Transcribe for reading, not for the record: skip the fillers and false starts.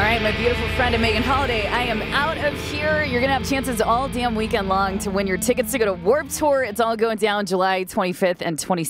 right, my beautiful friend and Megan Holiday, I am out of here. You're going to have chances all damn weekend long to win your tickets to go to Warped Tour. It's all going down July 25th and 26th.